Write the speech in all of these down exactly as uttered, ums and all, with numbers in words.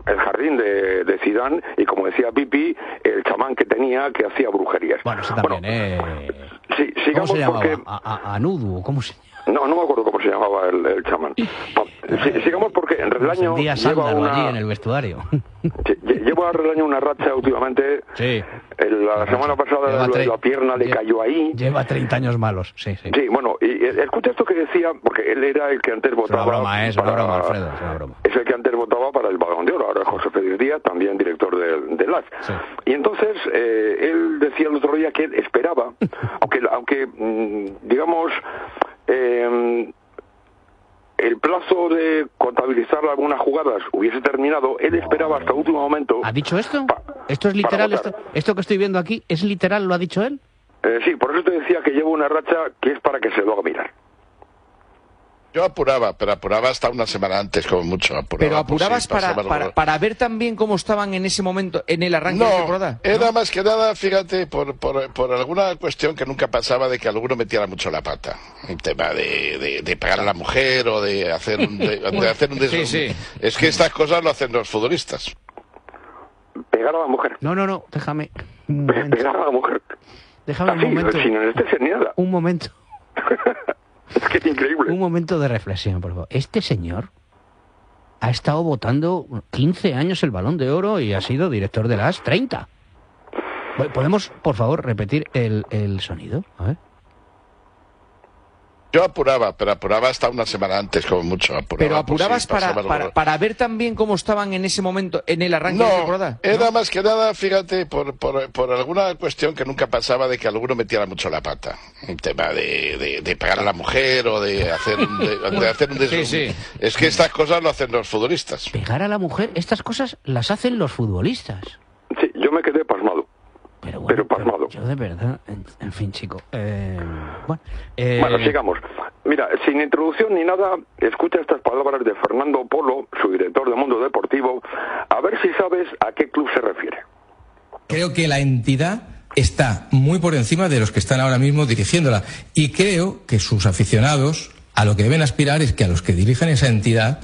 el jardín de, de Zidane y, como decía Pipi, el chamán que tenía que hacía brujerías. Bueno, eso también, bueno, eh... Sí, sigamos. ¿Cómo se llamaba? Porque... ¿A, a, Anudu? ¿Cómo se llama? No, no me acuerdo cómo se llamaba el, el chamán. No, sí, sigamos porque en Relaño lleva una... allí en el vestuario. Sí, lleva Relaño una racha últimamente. Sí. El, la semana pasada la, la pierna le lleva, cayó ahí. Lleva treinta años malos, sí, sí. Sí, bueno, y escucha esto que decía, porque él era el que antes votaba... Es una broma, ¿eh? Es para, una broma, Alfredo, es una broma. Es el que antes votaba para el Balón de Oro, ahora José Félix Díaz, también director del de L A S. Sí. Y entonces, eh, él decía el otro día que él esperaba, aunque, aunque digamos... Eh, el plazo de contabilizar algunas jugadas hubiese terminado, él esperaba hasta el último momento... ¿Ha dicho esto? ¿Esto es literal? Esto, ¿Esto que estoy viendo aquí es literal? ¿Lo ha dicho él? Eh, sí, por eso te decía que lleva una racha que es para que se lo haga mirar. Yo apuraba, pero apuraba hasta una semana antes, como mucho. Apuraba, pero apurabas pues, sí, para, para, para ver también cómo estaban en ese momento, en el arranque no, de temporada. Era ¿no? más que nada, fíjate, por, por, por alguna cuestión que nunca pasaba de que alguno metiera mucho la pata. Un tema de, de, de pagar a la mujer o de hacer un, de, de hacer un des... sí, sí. Es que estas cosas lo hacen los futbolistas. Pegar a la mujer. No, no, no, déjame un momento. Pegar a la mujer. Déjame Así, un momento. Sin anestesia ni nada. Un momento. Es que es increíble. Un momento de reflexión, por favor. Este señor ha estado votando quince años el Balón de Oro y ha sido director de la A S treinta. ¿Podemos, por favor, repetir el, el sonido? A ver. Yo apuraba, pero apuraba hasta una semana antes, como mucho. Apuraba, pero apurabas sí, para, para, para ver también cómo estaban en ese momento, en el arranque no, de temporada. Era ¿no? más que nada, fíjate, por, por, por alguna cuestión que nunca pasaba de que alguno metiera mucho la pata. Un tema de, de, de pagar a la mujer o de hacer un, de, de hacer un des... sí, sí. Es que estas cosas lo hacen los futbolistas. Pegar a la mujer, estas cosas las hacen los futbolistas. Sí, yo me quedé pasmado. Pero, bueno, pero pasmado. Pero yo de verdad, en, en fin, chico. Eh, bueno, eh... bueno, sigamos. Mira, sin introducción ni nada, escucha estas palabras de Fernando Polo, su director de Mundo Deportivo, a ver si sabes a qué club se refiere. Creo que la entidad está muy por encima de los que están ahora mismo dirigiéndola. Y creo que sus aficionados a lo que deben aspirar es que a los que dirigen esa entidad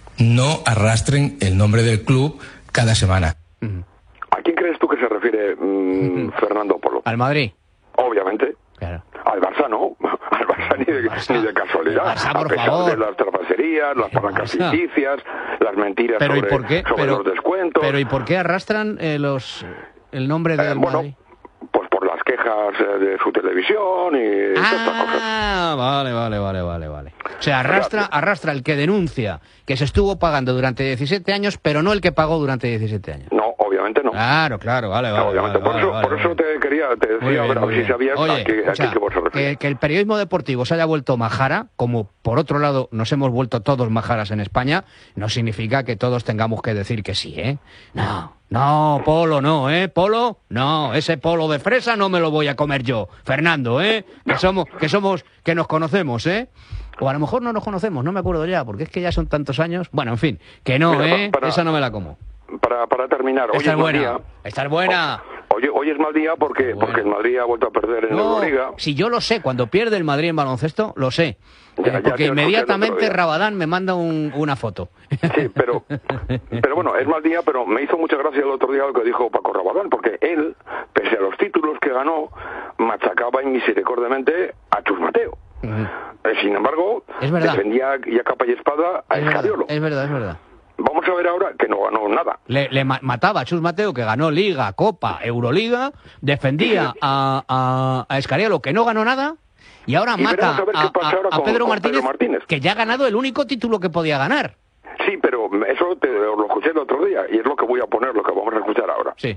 no arrastren el nombre del club cada semana. Uh-huh. ¿A quién crees tú que se refiere mmm, uh-huh. Fernando Polo? Al Madrid. Obviamente. Claro. Al Barça no. Al Barça ni de, Barça. ni de casualidad. Barça, por a pesar favor. de las trapacerías, las palancas ficticias, las mentiras pero sobre, ¿y por qué? sobre pero, los descuentos. Pero ¿y por qué arrastran eh, los el nombre del eh, bueno, Madrid? Pues por las quejas eh, de su televisión y ah, todas estas cosas. Ah, vale, vale, vale, vale, vale. O sea, arrastra, arrastra el que denuncia que se estuvo pagando durante diecisiete años, pero no el que pagó durante diecisiete años. No, obviamente no. Claro, claro, vale, vale. No, obviamente, vale, por eso, vale, por eso vale. te quería, te decía, Bien, a ver, a ver si bien. sabías Oye, a qué, o sea, a qué vos se refiere. que, que el periodismo deportivo se haya vuelto majara, como por otro lado nos hemos vuelto todos majaras en España, no significa que todos tengamos que decir que sí, ¿eh? No, no, Polo no, ¿eh? Polo, no, ese polo de fresa no me lo voy a comer yo, Fernando, ¿eh? Que somos, que somos, que nos conocemos, ¿eh? O a lo mejor no nos conocemos, no me acuerdo ya, porque es que ya son tantos años. Bueno, en fin, que no, Mira, ¿eh? para, Esa no me la como. Para, para terminar, hoy Esta es es buena, Día, esta es buena. Hoy, hoy es mal día porque, bueno. porque el Madrid ha vuelto a perder en No, Euroliga. si yo lo sé, cuando pierde el Madrid en baloncesto, lo sé. Ya, ya porque te lo inmediatamente escuché el otro día. Rabadán me manda un, una foto. Sí, pero, pero bueno, es mal día, pero me hizo mucha gracia el otro día lo que dijo Paco Rabadán, porque él, pese a los títulos que ganó, machacaba inmisericordiamente a Chus Mateo. Uh-huh. Sin embargo, es verdad. defendía ya capa y espada a es Escariolo. Verdad, es verdad, es verdad. Vamos a ver ahora que no ganó nada. Le, le ma mataba a Chus Mateo, que ganó Liga, Copa, Euroliga, defendía a, a, a Escariolo, que no ganó nada, y ahora y mata a, a, a, ahora a con, Pedro, con Martínez, Pedro Martínez, que ya ha ganado el único título que podía ganar. Sí, pero eso te lo escuché el otro día, y es lo que voy a poner, lo que vamos a escuchar ahora. Sí.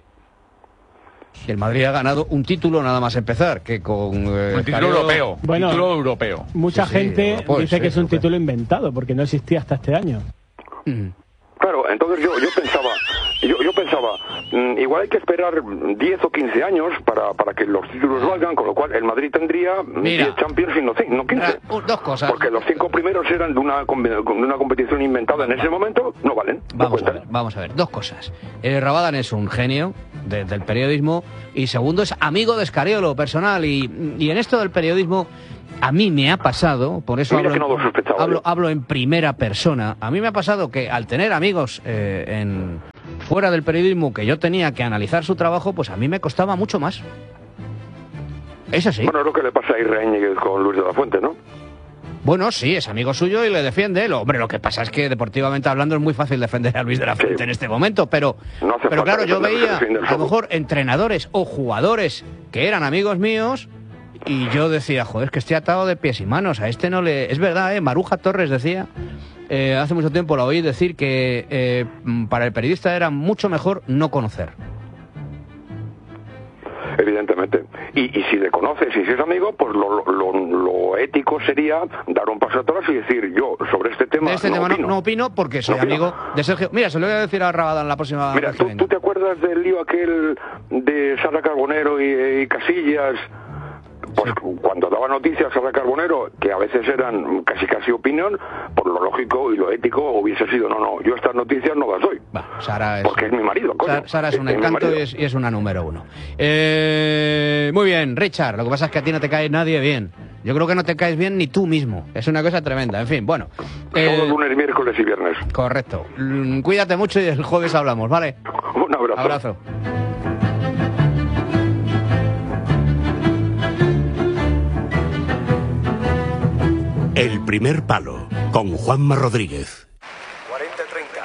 Y el Madrid ha ganado un título nada más empezar, que con... Eh, un título europeo. Bueno, título europeo. Mucha sí, sí, gente europeo, dice sí, que es un europeo. título inventado, porque no existía hasta este año. Mm. Claro, entonces yo, yo pensaba, yo, yo pensaba, mmm, igual hay que esperar diez o quince años para, para que los títulos valgan, con lo cual el Madrid tendría diez Champions y no, no quince. Uh, dos cosas. Porque los cinco primeros eran de una, de una competición inventada en ese momento, no valen. Vamos no a ver, vamos a ver, dos cosas. Eh, Rabadán es un genio de, del periodismo, y segundo, es amigo de Escariolo, personal, y, y en esto del periodismo... A mí me ha pasado, por eso hablo, no hablo, hablo en primera persona, a mí me ha pasado que al tener amigos eh, en, fuera del periodismo, que yo tenía que analizar su trabajo, pues a mí me costaba mucho más. Es así. Bueno, es lo que le pasa a Irra Íñiguez con Luis de la Fuente, ¿no? Bueno, sí, es amigo suyo y le defiende. Lo, hombre, lo que pasa es que deportivamente hablando es muy fácil defender a Luis de la Fuente sí. en este momento, pero, no pero claro, yo veía a lo mejor entrenadores o jugadores que eran amigos míos y yo decía, joder, es que estoy atado de pies y manos, a este no le... Es verdad, ¿eh? Maruja Torres decía, eh, hace mucho tiempo lo oí decir que eh, para el periodista era mucho mejor no conocer. Evidentemente. Y, y si le conoces y si es amigo, pues lo, lo, lo ético sería dar un paso atrás y decir, yo sobre este tema de este no tema opino. No, no opino porque soy no amigo opino. de Sergio. Mira, se lo voy a decir a Rabadán la próxima Mira, vez que ¿tú, venga. ¿tú te acuerdas del lío aquel de Sara Carbonero y, y Casillas? Pues sí. Cuando daba noticias a Sara Carbonero, que a veces eran casi casi opinión, por lo lógico y lo ético hubiese sido, no, no, yo estas noticias no las doy. Bah, Sara es, porque es mi marido, coño. Sara, Sara es un es, encanto es y, es, y es una número uno. Eh, muy bien, Richard, lo que pasa es que a ti no te cae nadie bien. Yo creo que no te caes bien ni tú mismo. Es una cosa tremenda. En fin, bueno. Eh, Solo lunes, miércoles y viernes. Correcto. Cuídate mucho y el jueves hablamos, ¿vale? Un abrazo. Abrazo. El primer palo, con Juanma Rodríguez. cuarenta treinta.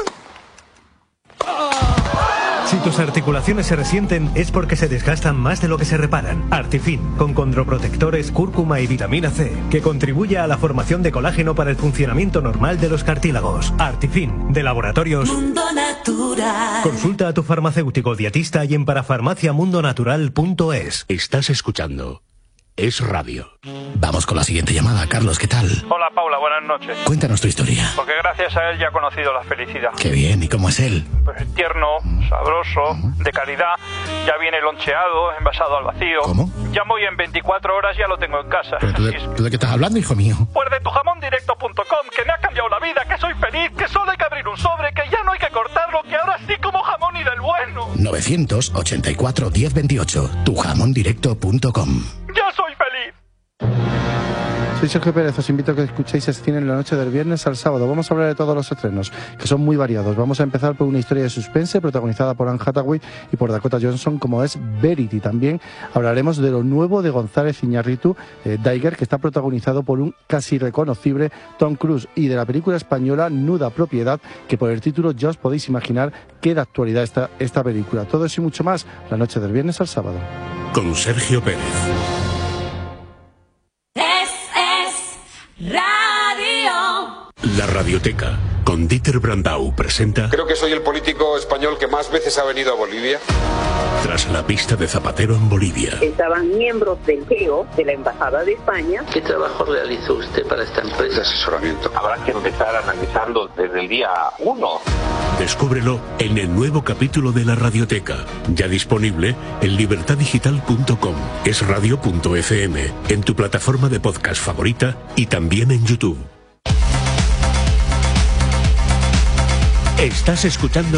Si tus articulaciones se resienten es porque se desgastan más de lo que se reparan. Artifin, con condroprotectores, cúrcuma y vitamina C, que contribuye a la formación de colágeno para el funcionamiento normal de los cartílagos. Artifin, de Laboratorios Mundo Natural. Consulta a tu farmacéutico dietista y en parafarmacia mundo natural punto es. Estás escuchando Es Radio. Vamos con la siguiente llamada. Carlos, ¿qué tal? Hola, Paula, buenas noches. Cuéntanos tu historia. Porque gracias a él ya he conocido la felicidad. Qué bien, ¿y cómo es él? Pues tierno, sabroso, de calidad. Ya viene loncheado, envasado al vacío. ¿Cómo? Llamo y en veinticuatro horas ya lo tengo en casa. ¿Pero tú de, ¿tú de qué estás hablando, hijo mío? Pues de tu jamón directo punto com, que me ha cambiado la vida, que soy feliz, que solo hay que abrir un sobre, que ya no hay que cortarlo, que ahora sí como jamón y del bueno. novecientos ochenta y cuatro, diez veintiocho, tu jamón directo punto com. ¡Ya soy feliz! Soy Sergio Pérez, os invito a que escuchéis el cine en la noche del viernes al sábado. Vamos a hablar de todos los estrenos, que son muy variados. Vamos a empezar por una historia de suspense protagonizada por Anne Hathaway y por Dakota Johnson, como es Verity. También hablaremos de lo nuevo de González Iñárritu, eh, Daiger, que está protagonizado por un casi reconocible Tom Cruise, y de la película española Nuda Propiedad, que por el título ya os podéis imaginar qué de actualidad está esta película. Todo eso y mucho más, la noche del viernes al sábado. Con Sergio Pérez. Radio. La Radioteca, con Dieter Brandau, presenta... Creo que soy el político español que más veces ha venido a Bolivia. Tras la pista de Zapatero en Bolivia. Estaban miembros del G E O, de la Embajada de España. ¿Qué trabajo realizó usted para esta empresa? De asesoramiento. Habrá que empezar analizando desde el día uno. Descúbrelo en el nuevo capítulo de La Radioteca, ya disponible en libertad digital punto com, es radio punto efe eme, en tu plataforma de podcast favorita y también en YouTube. Estás escuchando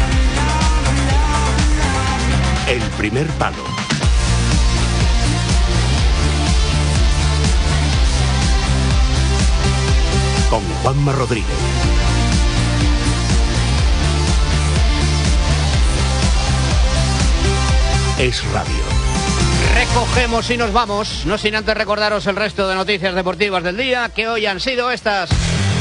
El Primer Palo. Con Juanma Rodríguez. Es Radio. Recogemos y nos vamos, no sin antes recordaros el resto de noticias deportivas del día, que hoy han sido estas.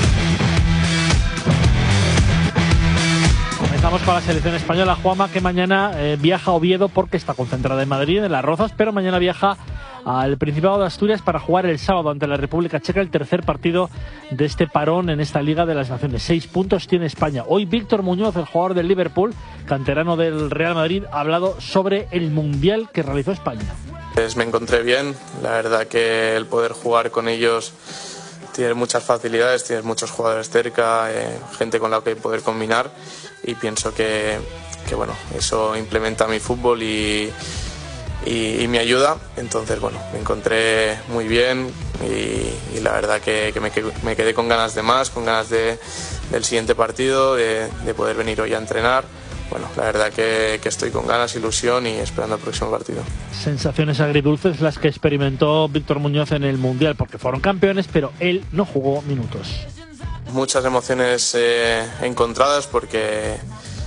Comenzamos con la selección española, Juanma, que mañana eh, viaja a Oviedo porque está concentrada en Madrid, en Las Rozas, pero mañana viaja al Principado de Asturias para jugar el sábado ante la República Checa el tercer partido de este parón en esta Liga de las Naciones. Seis puntos tiene España. Hoy Víctor Muñoz, el jugador del Liverpool, canterano del Real Madrid, ha hablado sobre el Mundial que realizó España. Pues me encontré bien, la verdad que el poder jugar con ellos tienes muchas facilidades, tienes muchos jugadores cerca, eh, gente con la que poder combinar, y pienso que, que bueno, eso implementa mi fútbol y Y, y me ayuda. Entonces bueno, me encontré muy bien y, y la verdad que, que me, me quedé con ganas de más, con ganas de, del siguiente partido, de, de poder venir hoy a entrenar. Bueno, la verdad que, que estoy con ganas, ilusión y esperando el próximo partido. Sensaciones agridulces las que experimentó Víctor Muñoz en el Mundial, porque fueron campeones, pero él no jugó minutos. Muchas emociones eh, encontradas porque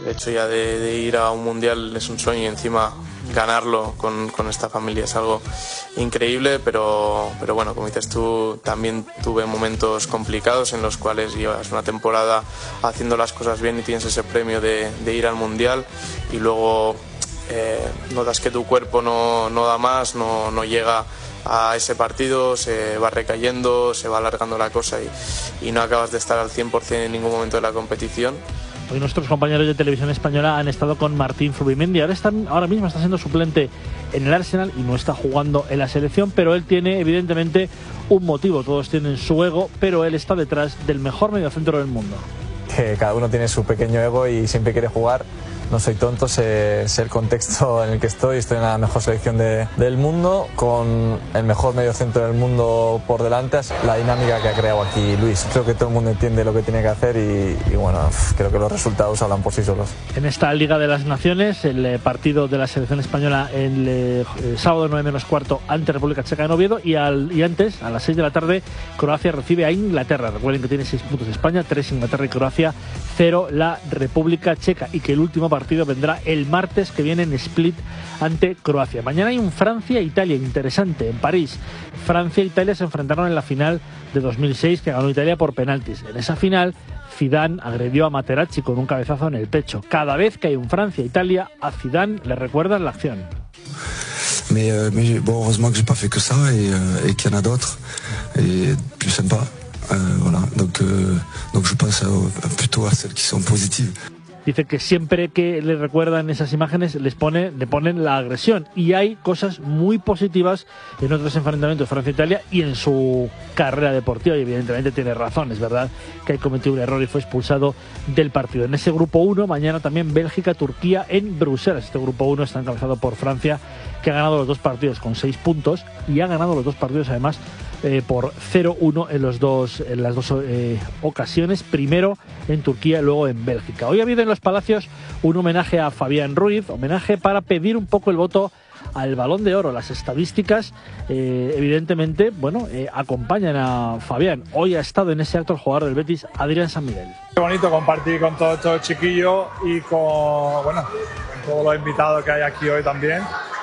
el hecho ya de, de ir a un mundial es un sueño y encima ganarlo con, con esta familia es algo increíble, pero, pero bueno, como dices tú, también tuve momentos complicados en los cuales llevas una temporada haciendo las cosas bien y tienes ese premio de, de ir al mundial y luego eh, notas que tu cuerpo no, no da más, no, no llega a ese partido, se va recayendo, se va alargando la cosa y, y no acabas de estar al cien por ciento en ningún momento de la competición. Hoy nuestros compañeros de Televisión Española han estado con Martín Zubimendi. Ahora, están, ahora mismo está siendo suplente en el Arsenal y no está jugando en la selección, pero él tiene evidentemente un motivo. Todos tienen su ego, pero él está detrás del mejor mediocentro del mundo. Que cada uno tiene su pequeño ego y siempre quiere jugar. No soy tonto, sé, sé el contexto en el que estoy. Estoy en la mejor selección de, del mundo, con el mejor mediocentro del mundo por delante. La dinámica que ha creado aquí Luis. Creo que todo el mundo entiende lo que tiene que hacer y, y bueno, creo que los resultados hablan por sí solos. En esta Liga de las Naciones, el partido de la selección española el, eh, el sábado nueve menos cuarto ante República Checa en Oviedo y, al, y antes, a las seis de la tarde, Croacia recibe a Inglaterra. Recuerden que tiene seis puntos España, tres Inglaterra y Croacia, cero la República Checa y que el último partido vendrá el martes que viene en Split ante Croacia. Mañana hay un Francia-Italia interesante en París. Francia e Italia se enfrentaron en la final de dos mil seis que ganó Italia por penaltis. En esa final, Zidane agredió a Materazzi con un cabezazo en el pecho. Cada vez que hay un Francia-Italia, a Zidane le recuerdan la acción. Mais, euh, mais bon, heureusement que j'ai pas fait que ça et, euh, et qu'il y en a d'autres et plus sympa. Euh, voilà. Donc, euh, donc je pense à, plutôt a celles qui sont positives. Dice que siempre que le recuerdan esas imágenes les pone, le ponen la agresión y hay cosas muy positivas en otros enfrentamientos Francia-Italia y en su carrera deportiva y evidentemente tiene razón, es verdad que hay cometido un error y fue expulsado del partido. En ese grupo uno, mañana también Bélgica-Turquía en Bruselas. Este grupo uno está encabezado por Francia, que ha ganado los dos partidos con seis puntos y ha ganado los dos partidos además Eh, por cero uno en, los dos, en las dos eh, ocasiones, primero en Turquía y luego en Bélgica. Hoy ha habido en los Palacios un homenaje a Fabián Ruiz, homenaje para pedir un poco el voto al Balón de Oro. Las estadísticas eh, evidentemente bueno eh, acompañan a Fabián. Hoy ha estado en ese acto el jugador del Betis, Adrián San Miguel. Qué bonito compartir con todos estos chiquillos y con, bueno, con todos los invitados que hay aquí hoy también.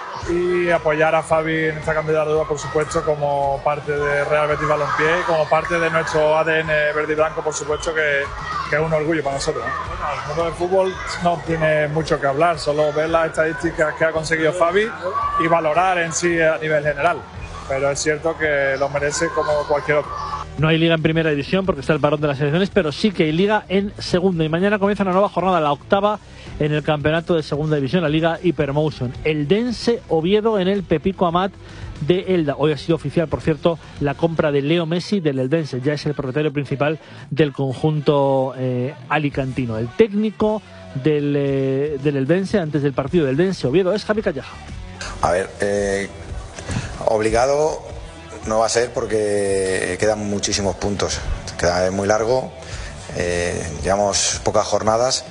Y apoyar a Fabi en esta candidatura, por supuesto, como parte de Real Betis Balompié y como parte de nuestro A D N verde y blanco, por supuesto, que, que es un orgullo para nosotros, ¿no? Bueno, el mundo del fútbol no tiene mucho que hablar, solo ver las estadísticas que ha conseguido Fabi y valorar en sí a nivel general. Pero es cierto que lo merece como cualquier otro. No hay liga en primera división porque está el parón de las selecciones, pero sí que hay liga en segunda. Y mañana comienza una nueva jornada, la octava en el campeonato de segunda división, la liga Hypermotion. Eldense Oviedo en el Pepico Amat de Elda. Hoy ha sido oficial, por cierto, la compra de Leo Messi del Eldense. Ya es el propietario principal del conjunto eh, alicantino. El técnico del, eh, del Eldense antes del partido del Eldense Oviedo es Javi Calleja. A ver, eh, obligado no va a ser porque quedan muchísimos puntos. Queda muy largo, eh, llevamos pocas jornadas,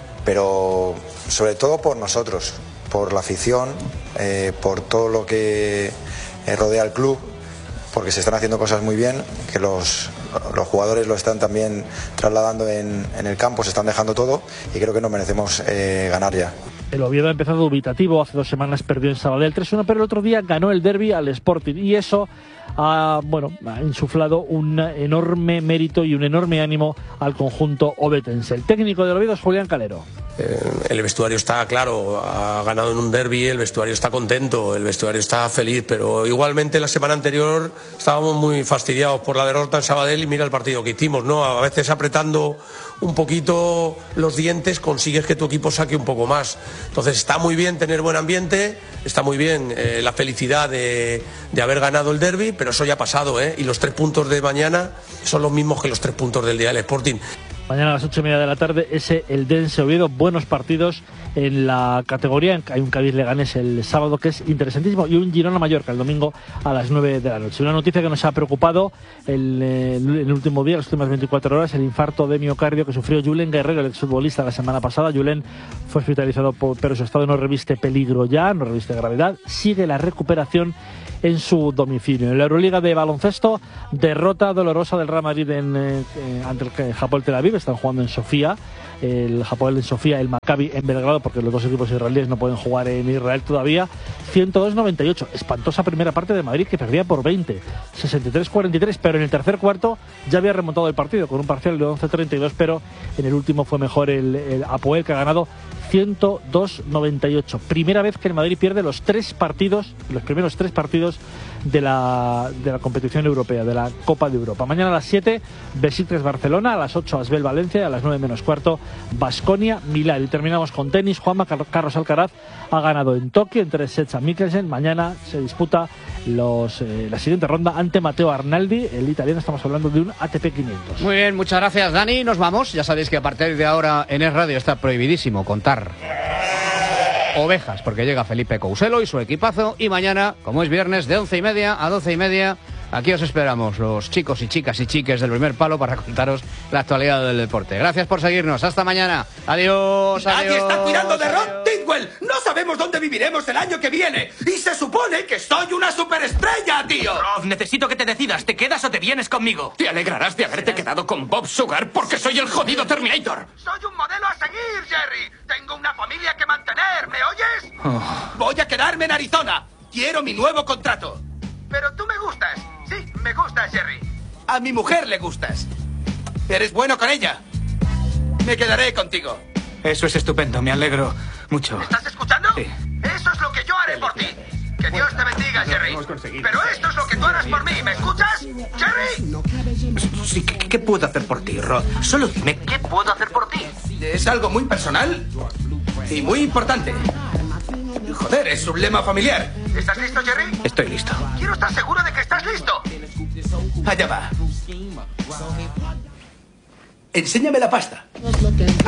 pero sobre todo por nosotros, por la afición, eh, por todo lo que rodea al club, porque se están haciendo cosas muy bien, que los, los jugadores lo están también trasladando en, en el campo, se están dejando todo y creo que nos merecemos eh, ganar ya. El Oviedo ha empezado dubitativo, hace dos semanas perdió en Sabadell tres uno, pero el otro día ganó el derbi al Sporting y eso ha, bueno, ha insuflado un enorme mérito y un enorme ánimo al conjunto ovetense. El técnico del Oviedo es Julián Calero. Eh, el vestuario está claro, ha ganado en un derbi, el vestuario está contento, el vestuario está feliz, pero igualmente la semana anterior estábamos muy fastidiados por la derrota en Sabadell y mira el partido que hicimos, ¿no? A veces apretando un poquito los dientes consigues que tu equipo saque un poco más. Entonces está muy bien tener buen ambiente, está muy bien eh, la felicidad de, de haber ganado el derbi, pero eso ya ha pasado, ¿eh? Y los tres puntos de mañana son los mismos que los tres puntos del día del Sporting. Mañana a las ocho y media de la tarde, ese Eldense Oviedo, buenos partidos en la categoría. Hay un Cádiz Leganés el sábado que es interesantísimo y un Girona Mallorca el domingo a las nueve de la noche. Una noticia que nos ha preocupado el, el, el último día, las últimas veinticuatro horas, el infarto de miocardio que sufrió Julen Guerrero, el exfutbolista, la semana pasada. Julen fue hospitalizado, por, pero su estado no reviste peligro ya, no reviste gravedad. Sigue la recuperación en su domicilio. En la Euroliga de baloncesto, derrota dolorosa del Real Madrid en, eh, ante el Hapoel Tel Aviv. están jugando en Sofía, el Hapoel en Sofía, el Maccabi en Belgrado, porque los dos equipos israelíes no pueden jugar en Israel todavía. ciento dos noventa y ocho, espantosa primera parte de Madrid, que perdía por veinte, sesenta y tres cuarenta y tres, pero en el tercer cuarto ya había remontado el partido con un parcial de once treinta y dos, pero en el último fue mejor el, el Hapoel, que ha ganado ciento dos noventa y ocho. Primera vez que el Madrid pierde los tres partidos, los primeros tres partidos de la, de la competición europea, de la Copa de Europa. Mañana a las siete, Besiktas Barcelona, a las ocho, Asbel Valencia, a las nueve menos cuarto, Baskonia Milán. Y terminamos con tenis. Juanma Carlos Alcaraz ha ganado en Tokio en tres sets a Mikkelsen. Mañana se disputa los, eh, la siguiente ronda ante Matteo Arnaldi, el italiano. Estamos hablando de un A T P quinientos. Muy bien, muchas gracias, Dani. Nos vamos. Ya sabéis que a partir de ahora en Es Radio está prohibidísimo contar ovejas, porque llega Felipe Couselo y su equipazo, y mañana, como es viernes, de once y media a doce y media, aquí os esperamos, los chicos y chicas y chiques del primer palo, para contaros la actualidad del deporte. Gracias por seguirnos, hasta mañana. Adiós, adiós. Nadie está cuidando de Rod Tidwell. No sabemos dónde viviremos el año que viene, y se supone que soy una superestrella, tío. Rod, necesito que te decidas, ¿te quedas o te vienes conmigo? Te alegrarás de haberte quedado con Bob Sugar, porque soy el jodido Terminator. Soy un modelo a seguir, Jerry. Tengo una familia que mantener, ¿me oyes? Oh. Voy a quedarme en Arizona. Quiero mi nuevo contrato. Pero tú me gustas. Sí, me gustas, Jerry. A mi mujer le gustas. Eres bueno con ella. Me quedaré contigo. Eso es estupendo, me alegro mucho. ¿Estás escuchando? Sí. Eso es lo que yo haré por ti. Que Dios te bendiga, Jerry. Pero esto es lo que tú harás por mí, ¿me escuchas? ¡Jerry! Sí, ¿qué, qué puedo hacer por ti, Rod? Solo dime, ¿qué puedo hacer por ti? Es algo muy personal y muy importante. Joder, es un lema familiar. ¿Estás listo, Jerry? Estoy listo. Quiero estar seguro de que estás listo. Allá va. Enséñame la pasta.